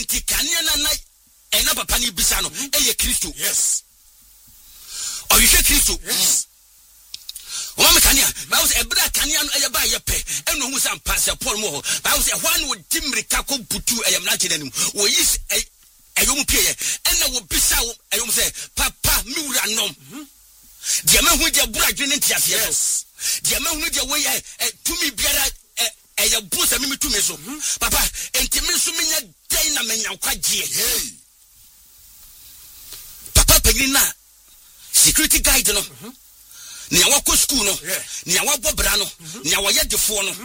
enti kanea na ena papa ni bisa no eye Kristo. Yes. Oyehwe Kristo. Yes. Wa mekania ba wo se ebra kanea no eye ba ye pe eno hu sam pass Paul mo ho ba wo se hwan wo dimrika ko butu eye mna kedanim wo yis ayom pie ena wo bisa wo ayom se papa mi wura nom dia ma hu dia bura dwene ntiase. Yes. Dia ma hu dia we tumi biara eye busa mi tumi so papa enti mi so menya dai na menya kwagie. Hey. Papa pagina security guide no ni awako school no ni awabo bra no ni awoye defo no